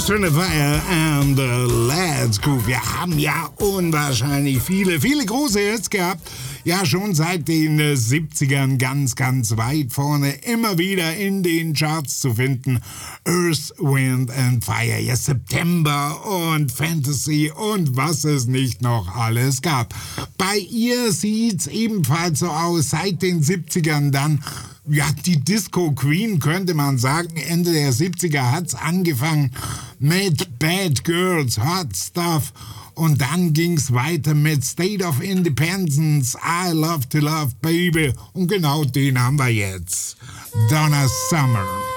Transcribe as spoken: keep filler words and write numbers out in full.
Earth, Wind and Fire and the Let's Groove. Wir haben ja unwahrscheinlich viele, viele große Hits gehabt. Ja, schon seit den äh, siebzigern ganz, ganz weit vorne, immer wieder in den Charts zu finden. Earth, Wind and Fire, ja, September und Fantasy und was es nicht noch alles gab. Bei ihr sieht's ebenfalls so aus, seit den siebzigern dann. Ja, die Disco Queen könnte man sagen. Ende der siebziger hat's angefangen mit Bad Girls, Hot Stuff. Und dann ging's weiter mit State of Independence, I Love to Love Baby. Und genau den haben wir jetzt. Donna Summer.